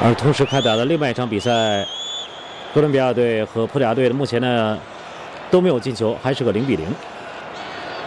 而同时开打的另外一场比赛，哥伦比亚队和葡萄牙队目前呢都没有进球，还是个0比0。